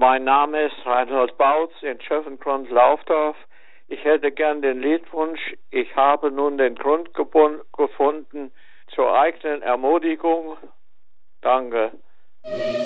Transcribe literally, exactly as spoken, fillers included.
Mein Name ist Reinhold Bautz in Schöffengrund-Laufdorf. Ich hätte gern den Liedwunsch „Ich habe nun den Grund gefunden" zur eigenen Ermutigung. Danke.